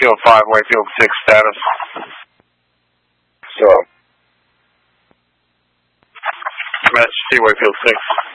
Wayfield 5, Wayfield 6 status. So. Match T Wayfield 6.